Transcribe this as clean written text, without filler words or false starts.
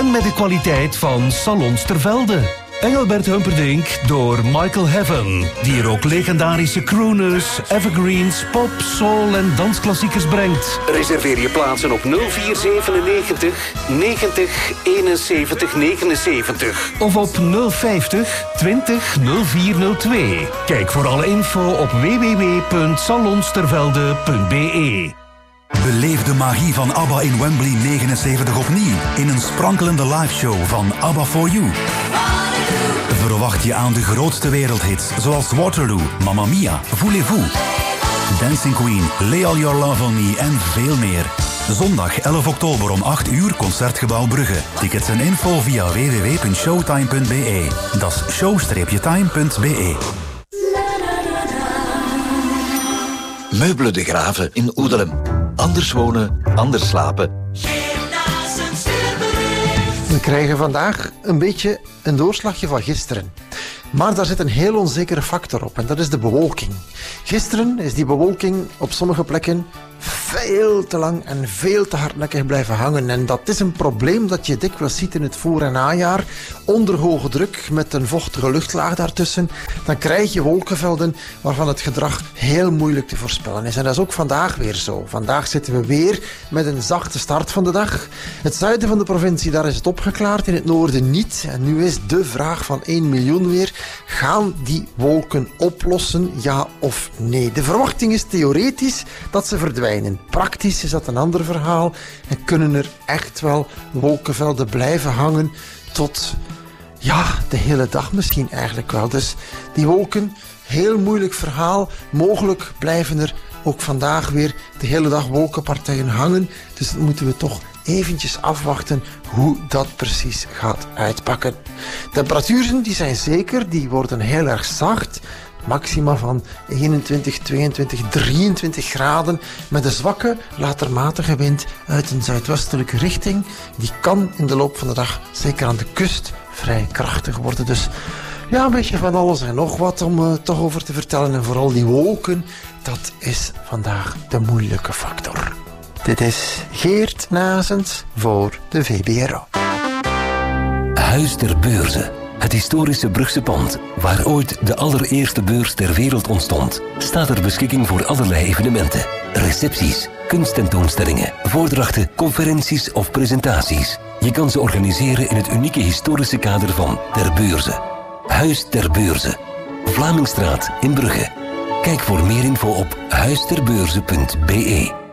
En met de kwaliteit van Salons ter Velde. Engelbert Humperdinck door Michael Heaven, die er ook legendarische crooners, evergreens, pop, soul en dansklassiekers brengt. Reserveer je plaatsen op 0497 90 71 79 of op 050 20 0402. Kijk voor alle info op www.salonstervelde.be. Beleef de magie van ABBA in Wembley 79 opnieuw in een sprankelende liveshow van ABBA For You. Verwacht je aan de grootste wereldhits zoals Waterloo, Mamma Mia, Voulez-vous, Dancing Queen, Lay All Your Love On Me en veel meer. Zondag 11 oktober om 8 uur Concertgebouw Brugge. Tickets en info via www.showtime.be. Dat is show-time.be. Meubelen de Graven in Oedelem. Anders wonen, anders slapen. We krijgen vandaag een beetje een doorslagje van gisteren. Maar daar zit een heel onzekere factor op en dat is de bewolking. Gisteren is die bewolking op sommige plekken veel te lang en veel te hardnekkig blijven hangen. En dat is een probleem dat je dikwijls ziet in het voor- en najaar. Onder hoge druk met een vochtige luchtlaag daartussen. Dan krijg je wolkenvelden waarvan het gedrag heel moeilijk te voorspellen is. En dat is ook vandaag weer zo. Vandaag zitten we weer met een zachte start van de dag. Het zuiden van de provincie, daar is het opgeklaard. In het noorden niet. En nu is de vraag van 1 miljoen weer. Gaan die wolken oplossen, ja of nee? De verwachting is theoretisch dat ze verdwijnen. Praktisch is dat een ander verhaal en kunnen er echt wel wolkenvelden blijven hangen tot, ja, de hele dag misschien eigenlijk wel. Dus die wolken, heel moeilijk verhaal. Mogelijk blijven er ook vandaag weer de hele dag wolkenpartijen hangen. Dus dat moeten we toch eventjes afwachten hoe dat precies gaat uitpakken. Temperaturen die zijn zeker, die worden heel erg zacht. Maxima van 21, 22, 23 graden met een zwakke, later matige wind uit een zuidwestelijke richting. Die kan in de loop van de dag, zeker aan de kust, vrij krachtig worden. Dus ja, een beetje van alles en nog wat om toch over te vertellen. En vooral die wolken, dat is vandaag de moeilijke factor. Dit is Geert Nazens voor de VBRO. Huis ter Beurze. Het historische Brugse pand, waar ooit de allereerste beurs ter wereld ontstond, staat ter beschikking voor allerlei evenementen. Recepties, kunsttentoonstellingen, voordrachten, conferenties of presentaties. Je kan ze organiseren in het unieke historische kader van Ter Beurze. Huis ter Beurze. Vlamingstraat in Brugge. Kijk voor meer info op huisterbeurze.be.